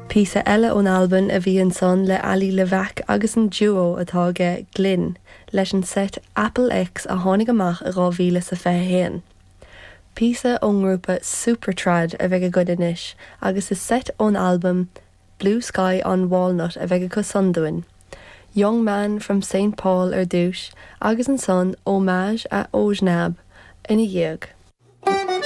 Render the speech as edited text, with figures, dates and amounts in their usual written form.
Píosa eile ón Alban a bhí an son le Ali Levesque agus an duo atá ge Glynn leis an set Apple X a tháinig amach a 2021. Píosa ón grúpa Supertrad a bheith go inis agus is set ón album Blue Sky on Walnut a bheith go sundoin. Young Man from St. Paul ar dúis agus an son Homage a Ojnab ina dhiag.